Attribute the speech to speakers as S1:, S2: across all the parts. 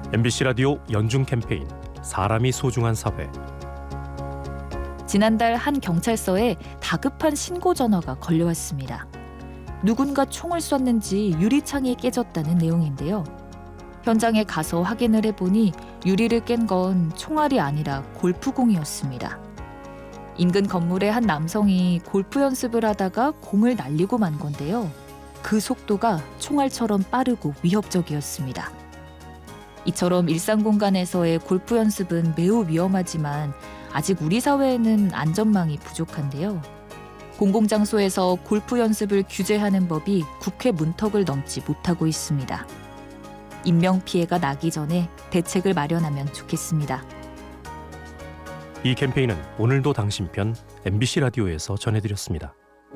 S1: MBC 라디오 연중 캠페인 사람이 소중한 사회.
S2: 지난달 한 경찰서에 다급한 신고 전화가 걸려왔습니다. 누군가 총을 쐈는지 유리창이 깨졌다는 내용인데요. 현장에 가서 확인을 해보니 유리를 깬 건 총알이 아니라 골프공이었습니다. 인근 건물의 한 남성이 골프 연습을 하다가 공을 날리고 만 건데요. 그 속도가 총알처럼 빠르고 위협적이었습니다. 이처럼 일상 공간에서의 골프 연습은 매우 위험하지만 아직 우리 사회에는 안전망이 부족한데요. 공공장소에서 골프 연습을 규제하는 법이 국회 문턱을 넘지 못하고 있습니다. 인명피해가 나기 전에 대책을 마련하면 좋겠습니다.
S1: 이 캠페인은 오늘도 당신 편 MBC 라디오에서 전해드렸습니다.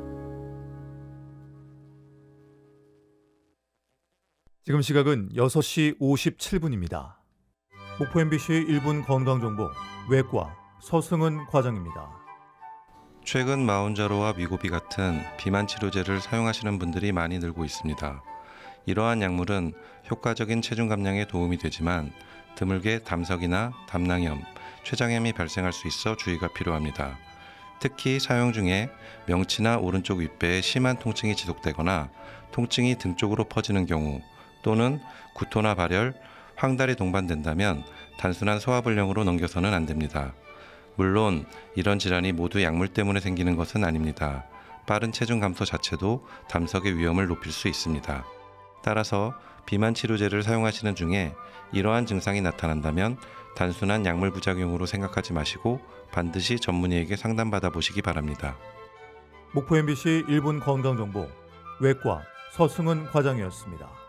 S3: 지금 시각은 6시 57분입니다. 목포 MBC 1분 건강정보 외과 서승은 과장입니다.
S4: 최근 마운자로와 위고비 같은 비만 치료제를 사용하시는 분들이 많이 늘고 있습니다. 이러한 약물은 효과적인 체중 감량에 도움이 되지만 드물게 담석이나 담낭염, 췌장염이 발생할 수 있어 주의가 필요합니다. 특히 사용 중에 명치나 오른쪽 윗배에 심한 통증이 지속되거나 통증이 등 쪽으로 퍼지는 경우 또는 구토나 발열, 황달이 동반된다면 단순한 소화불량으로 넘겨서는 안 됩니다. 물론 이런 질환이 모두 약물 때문에 생기는 것은 아닙니다. 빠른 체중 감소 자체도 담석의 위험을 높일 수 있습니다. 따라서 비만 치료제를 사용하시는 중에 이러한 증상이 나타난다면 단순한 약물 부작용으로 생각하지 마시고 반드시 전문의에게 상담받아 보시기 바랍니다.
S3: 목포 MBC 1분 건강정보 외과 서승은 과장이었습니다.